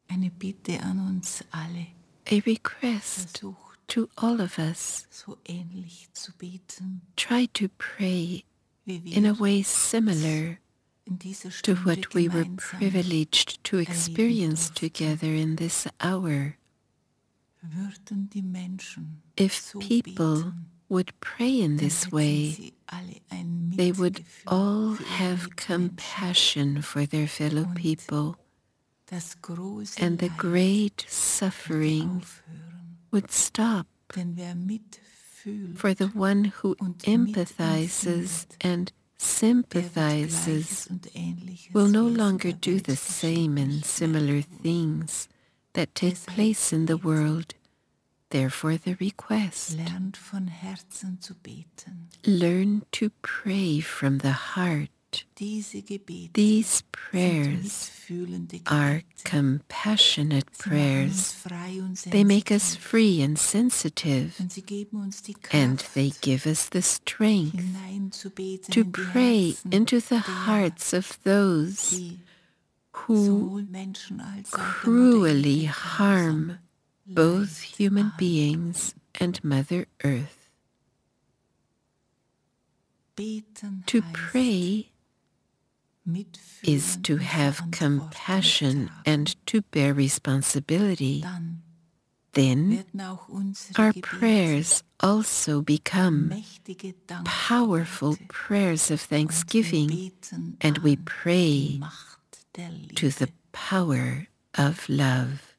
Eine Bitte an uns alle. A request Versucht, to all of us. so ähnlich zu beten, Try to pray wie in a wir way similar in dieser to Stunde what we were gemeinsam privileged to erleben experience durften. together in this hour. Würden die Menschen If so people beten, would pray in dann this hätten way, sie alle ein they would Mitgefühl all für ihre have Mitmenschen compassion for their fellow und people, das große and the Leid great würde suffering aufhören. would stop. Denn wer mitfühlt For the one who und empathizes mitempfindet, and der wird Gleiches sympathizes und Ähnliches will no wie es in longer der do Welt the geschieht, same and nicht mehr similar tun. things that take Deshalb place in the Gebet. world. Therefore the request. Lernt von Herzen zu beten. Learn to pray from the heart. Diese Gebete These sind prayers mitfühlende are Gebete. compassionate Sie machen uns prayers. frei und They make us sensitiv. free and sensitive, Und sie geben uns die and Kraft, they give us the strength hineinzubeten to in die pray Herzen into the derer, hearts of those die who sowohl Menschen als auch der Mutter cruelly Erde harm grausam both Leid human antun. beings and Mother Earth. Beten To heißt pray mitfühlen is to und have Verantwortung compassion tragen. and to bear responsibility. Dann Then werden auch unsere our Gebete prayers also become mächtige powerful Dankgebete prayers of und wir thanksgiving, beten and we an die pray Macht der to the Liebe. power of love.